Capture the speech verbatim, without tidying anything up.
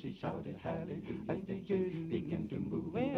she shouted hallelujah. As the church began to move in